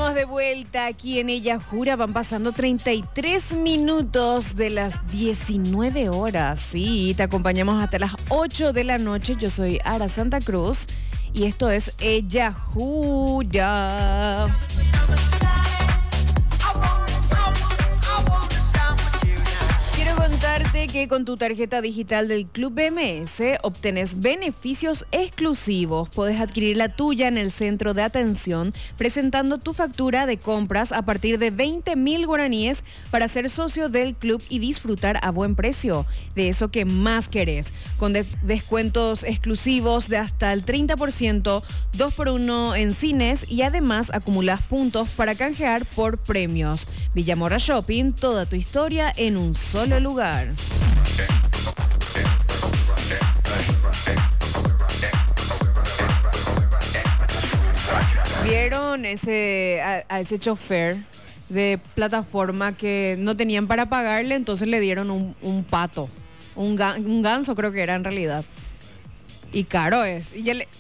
Estamos de vuelta aquí en Ella Jura. Van pasando 33 minutos de las 19 horas. Sí, te acompañamos hasta las 8 de la noche. Yo soy Ara Santa Cruz y esto es Ella Jura. Quiero contarte que con tu tarjeta digital del Club BMS obtenés beneficios exclusivos. Podés adquirir la tuya en el centro de atención presentando tu factura de compras a partir de 20.000 guaraníes para ser socio del club y disfrutar a buen precio de eso que más querés. Con descuentos exclusivos de hasta el 30%, 2x1 en cines y además acumulás puntos para canjear por premios. Villamorra Shopping, toda tu historia en un solo lugar. ¿Vieron a ese chofer de plataforma que no tenían para pagarle? Entonces le dieron un pato, un ganso creo que era en realidad. Y caro es. Y ya le...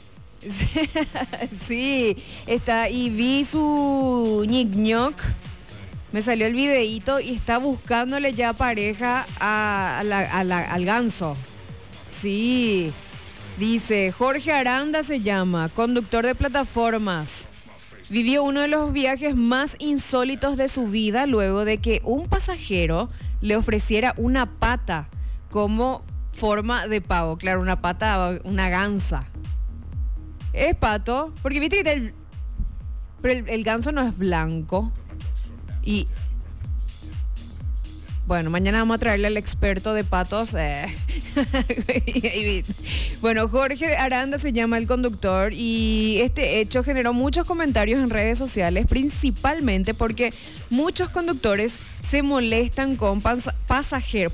Sí, está. Y vi su ñic-ñoc. Me salió el videíto y está buscándole ya pareja al ganso. Sí. Dice, Jorge Aranda se llama, conductor de plataformas. Vivió uno de los viajes más insólitos de su vida luego de que un pasajero le ofreciera una pata como forma de pago. Claro, una pata, una gansa. Es pato, porque viste que el ganso no es blanco. Y bueno, mañana vamos a traerle al experto de patos. Bueno, Jorge Aranda se llama el conductor y este hecho generó muchos comentarios en redes sociales, principalmente porque muchos conductores se molestan con pasajeros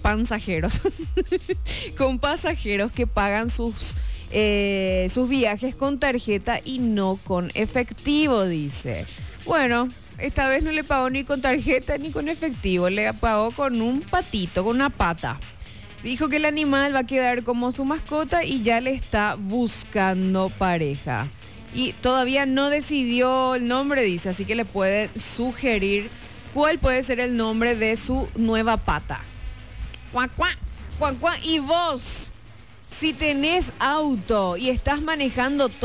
con pasajeros que pagan sus viajes con tarjeta y no con efectivo, dice. Bueno, esta vez no le pagó ni con tarjeta ni con efectivo, le pagó con un patito, con una pata. Dijo que el animal va a quedar como su mascota y ya le está buscando pareja. Y todavía no decidió el nombre, dice, así que le puede sugerir cuál puede ser el nombre de su nueva pata. ¡Cuac, cuac! ¡Cuac, cuac! Y vos, si tenés auto y estás manejando